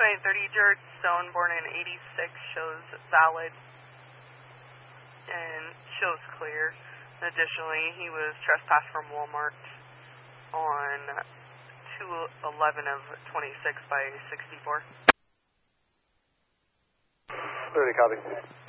2930, Jared Stone, born in 86, shows valid and shows clear. Additionally, he was trespassed from Walmart on 2/11 of 26 by 64. 30, copy.